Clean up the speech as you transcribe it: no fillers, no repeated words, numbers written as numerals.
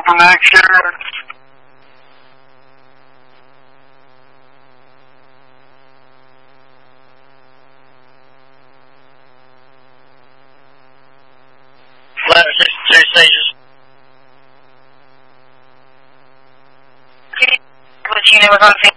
from next year. Flat 62 stages. Latino was on scene.